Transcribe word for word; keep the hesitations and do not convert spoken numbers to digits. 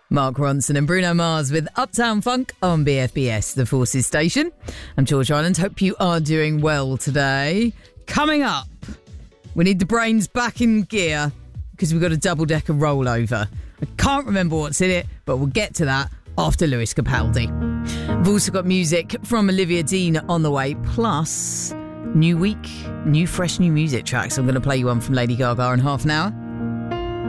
Mark Ronson and Bruno Mars with Uptown Funk on B F B S, the Forces station. I'm George Island. Hope you are doing well today. Coming up, we need the brains back in gear because we've got a double-decker rollover. I can't remember what's in it, but we'll get to that after Lewis Capaldi. We've also got music from Olivia Dean on the way, plus new week, new fresh new music tracks. I'm going to play you one from Lady Gaga in half an hour.